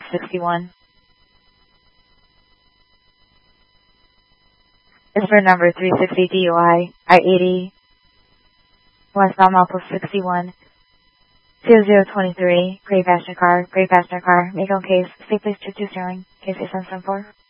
61. Is for number 360 DUI, I-80, westbound Malpo 61, 0023, gray passenger car, Macon case, state please 22 Sterling, case 874.